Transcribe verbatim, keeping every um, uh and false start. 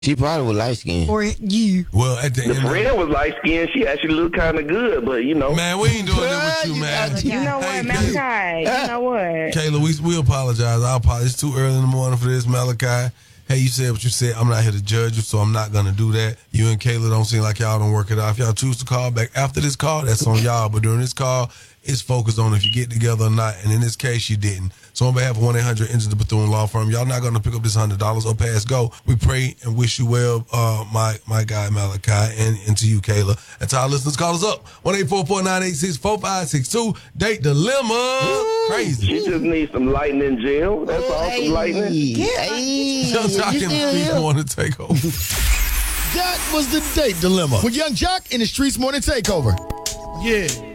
She probably was light skinned. Or you. Well, at the, The end friend of was light skinned. She actually looked kind of good, but you know. man, we ain't doing that with you, man. You know what, Hey, Malachi? You know what? Kayla, we, we apologize. I apologize. It's too early in the morning for this, Malachi. Hey, you said what you said. I'm not here to judge you, so I'm not going to do that. You and Kayla don't seem like y'all don't work it out. If y'all choose to call back after this call, that's on y'all. But during this call, it's focused on if you get together or not. And in this case, you didn't. So on behalf of one eight hundred Engines the Bethune Law Firm, y'all not going to pick up this one hundred dollars or pass go. We pray and wish you well, uh, my my guy Malachi, and, and to you, Kayla. And to our listeners, call us up. one eight four four, nine eight six, four five six two. Date Dilemma. Ooh, Crazy. She just needs some lightning gel. That's all, Hey, some lightning. hey, Young Jock you in the still Streets here? Morning Takeover. That was the Date Dilemma with Young Jock in the Streets Morning Takeover. Yeah.